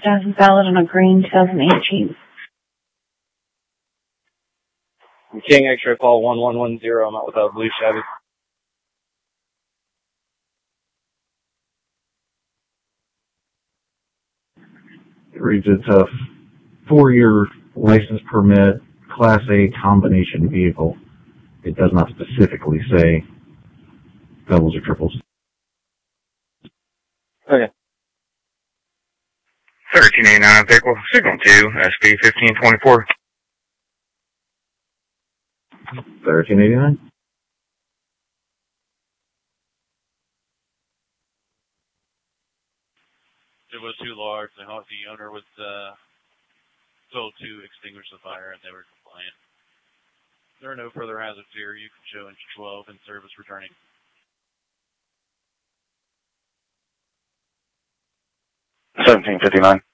status valid on a green 2018. King X-ray call 1110. I'm out with a blue Chevy. It reads it's a 4-year license permit, Class A combination vehicle. It does not specifically say doubles or triples. Okay. 1389 vehicle, signal 2, SP 1524. 1389? It was too large. The owner was told to extinguish the fire, and they were compliant. There are no further hazards here. You can show engine 12 and service returning. 1759.